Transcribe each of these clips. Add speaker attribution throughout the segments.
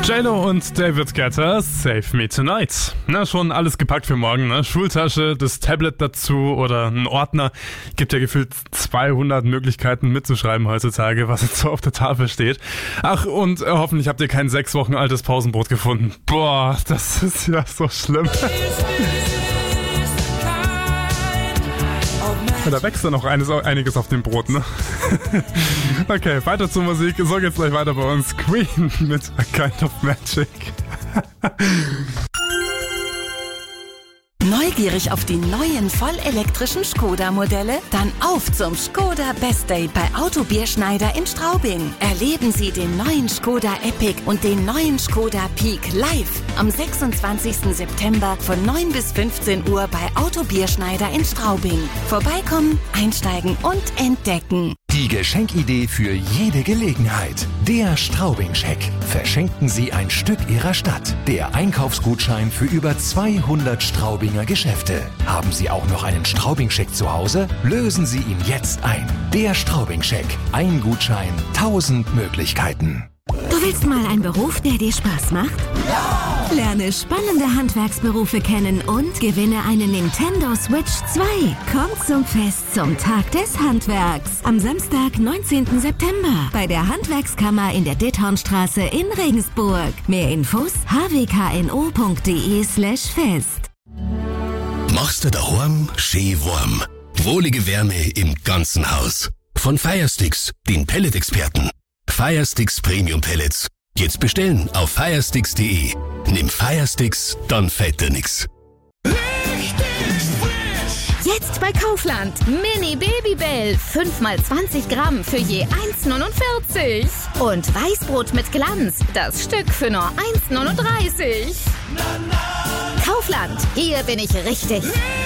Speaker 1: JLo und David Guetta, Save Me Tonight. Na, schon alles gepackt für morgen, ne? Schultasche, das Tablet dazu oder ein Ordner. Gibt ja gefühlt 200 Möglichkeiten mitzuschreiben heutzutage, was jetzt so auf der Tafel steht. Ach, und hoffentlich habt ihr kein 6 Wochen altes Pausenbrot gefunden. Boah, das ist ja so schlimm. Da wächst ja noch einiges auf dem Brot, ne? Okay, weiter zur Musik. So geht's gleich weiter bei uns. Queen mit A Kind of Magic.
Speaker 2: Neugierig auf die neuen vollelektrischen Skoda-Modelle? Dann auf zum Skoda Best Day bei Auto Bierschneider in Straubing. Erleben Sie den neuen Skoda Epic und den neuen Skoda Peak live am 26. September von 9 bis 15 Uhr bei Auto Bierschneider in Straubing. Vorbeikommen, einsteigen und entdecken.
Speaker 3: Die Geschenkidee für jede Gelegenheit. Der Straubing-Scheck. Verschenken Sie ein Stück Ihrer Stadt. Der Einkaufsgutschein für über 200 Straubinger Geschäfte. Haben Sie auch noch einen Straubing-Scheck zu Hause? Lösen Sie ihn jetzt ein. Der Straubing-Scheck. Ein Gutschein, 1000 Möglichkeiten.
Speaker 4: Du willst mal einen Beruf, der dir Spaß macht? Ja! Lerne spannende Handwerksberufe kennen und gewinne eine Nintendo Switch 2. Komm zum Fest zum Tag des Handwerks. Am Samstag, 19. September bei der Handwerkskammer in der Dithornstraße in Regensburg. Mehr Infos hwkno.de/fest.
Speaker 5: Machst du daheim schön warm. Wohlige Wärme im ganzen Haus. Von Firesticks, den Pellet-Experten. Firesticks Premium Pellets. Jetzt bestellen auf firesticks.de. Nimm Firesticks, dann fällt dir nix.
Speaker 6: Jetzt bei Kaufland. Mini Babybell. 5x20 Gramm für je 1,49. Und Weißbrot mit Glanz. Das Stück für nur 1,39. Kaufland. Hier bin ich richtig.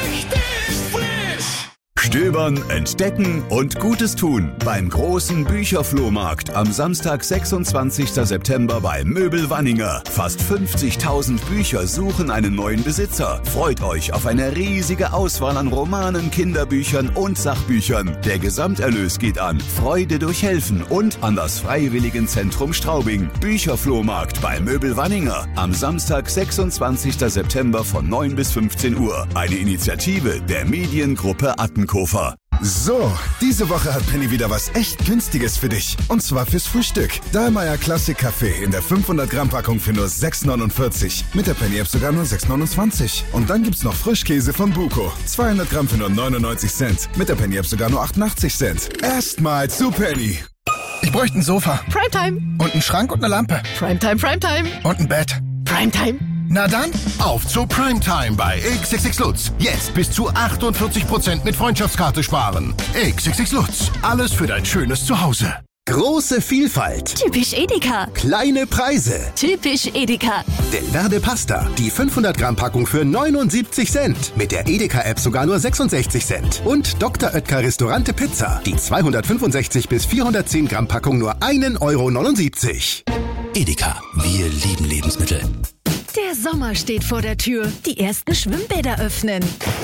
Speaker 7: Stöbern, entdecken und Gutes tun beim großen Bücherflohmarkt am Samstag, 26. September bei Möbel Wanninger. Fast 50.000 Bücher suchen einen neuen Besitzer. Freut euch auf eine riesige Auswahl an Romanen, Kinderbüchern und Sachbüchern. Der Gesamterlös geht an Freude durch Helfen und an das Freiwilligenzentrum Straubing. Bücherflohmarkt bei Möbel Wanninger am Samstag, 26. September von 9 bis 15 Uhr. Eine Initiative der Mediengruppe Attenkofer.
Speaker 8: So, diese Woche hat Penny wieder was echt Günstiges für dich. Und zwar fürs Frühstück. Dahlmeier Classic Kaffee in der 500 Gramm Packung für nur 6,49. Mit der Penny App sogar nur 6,29. Und dann gibt's noch Frischkäse von Buko. 200 Gramm für nur 99 Cent. Mit der Penny App sogar nur 88 Cent. Erstmal zu Penny.
Speaker 9: Ich bräuchte ein Sofa.
Speaker 10: Primetime.
Speaker 9: Und einen Schrank und eine Lampe.
Speaker 10: Primetime, Primetime.
Speaker 9: Und ein Bett.
Speaker 10: Primetime.
Speaker 9: Na dann,
Speaker 5: Auf zu Primetime bei XXX Lutz. Jetzt bis zu 48% mit Freundschaftskarte sparen. XXX Lutz. Alles für dein schönes Zuhause. Große Vielfalt.
Speaker 4: Typisch Edeka.
Speaker 5: Kleine Preise.
Speaker 4: Typisch Edeka.
Speaker 5: Del Verde Pasta. Die 500 Gramm Packung für 79 Cent. Mit der Edeka-App sogar nur 66 Cent. Und Dr. Oetker Restaurante Pizza. Die 265 bis 410 Gramm Packung nur 1,79 €. Edeka. Wir lieben Lebensmittel.
Speaker 4: Der Sommer steht vor der Tür. Die ersten Schwimmbäder öffnen.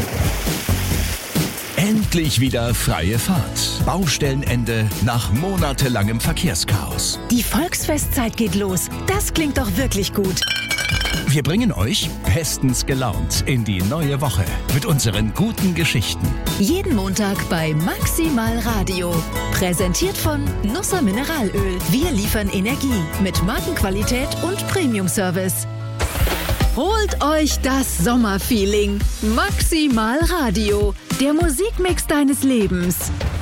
Speaker 3: Endlich wieder freie Fahrt. Baustellenende nach monatelangem Verkehrschaos.
Speaker 4: Die Volksfestzeit geht los. Das klingt doch wirklich gut.
Speaker 3: Wir bringen euch bestens gelaunt in die neue Woche mit unseren guten Geschichten.
Speaker 4: Jeden Montag bei Maximal Radio. Präsentiert von Nusser Mineralöl. Wir liefern Energie mit Markenqualität und Premium-Service. Holt euch das Sommerfeeling. Maximal Radio. Der Musikmix deines Lebens.